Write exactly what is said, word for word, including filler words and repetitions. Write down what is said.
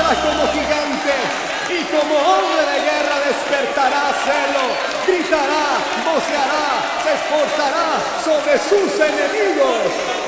Subirá como gigante y como hombre de guerra despertará celo, gritará, voceará, se esforzará sobre sus enemigos.